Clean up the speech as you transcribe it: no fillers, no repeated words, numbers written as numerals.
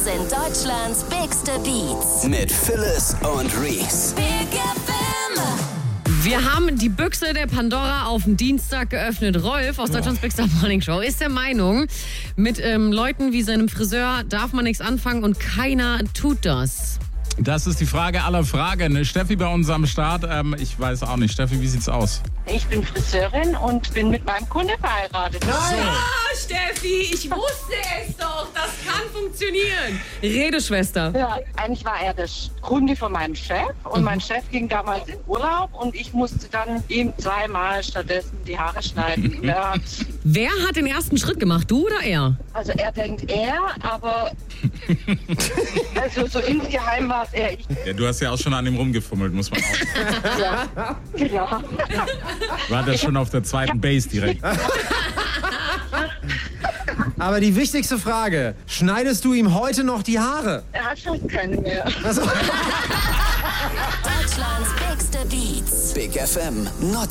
Das sind Deutschlands bigste Beats. Mit Phyllis und Reese. Big FM. Wir haben die Büchse der Pandora auf den Dienstag geöffnet. Rolf aus Deutschlands Bigster Morning Show ist der Meinung, mit Leuten wie seinem Friseur darf man nichts anfangen und keiner tut das. Das ist die Frage aller Fragen. Steffi bei uns am Start. Ich weiß auch nicht. Steffi, wie sieht's aus? Ich bin Friseurin und bin mit meinem Kunde verheiratet. Ah, Steffi, ich wusste es doch. Das kann funktionieren. Redeschwester. Ja, eigentlich war er der Kunde von meinem Chef und mein Chef ging damals in Urlaub und ich musste dann ihm zweimal stattdessen die Haare schneiden. Ja. Wer hat den ersten Schritt gemacht, du oder er? Also er denkt er, aber also so insgeheim war es er. Ja, du hast ja auch schon an ihm rumgefummelt, muss man auch. Ja, genau. War das schon auf der zweiten Base direkt? Aber die wichtigste Frage, schneidest du ihm heute noch die Haare? Er hat schon keine mehr. Also Deutschlands bigste Beats. Big FM, not